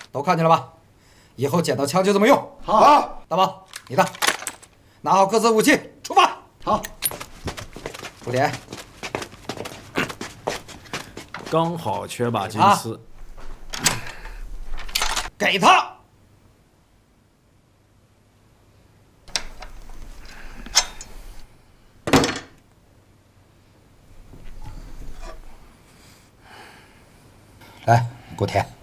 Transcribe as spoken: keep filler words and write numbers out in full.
都看见了吧？以后捡到枪就这么用。 好， 大宝，你的，拿好各自武器，出发。 好， 重点， 刚好缺把金丝， 给他。来，给我填。